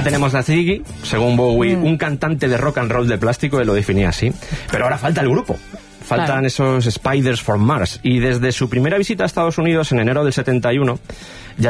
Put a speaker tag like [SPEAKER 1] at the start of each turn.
[SPEAKER 1] tenemos a Ziggy, según Bowie, un cantante de rock and roll de plástico, él lo definía así. Pero ahora falta el grupo. Faltan esos Spiders from Mars. Y desde su primera visita a Estados Unidos en enero del 71...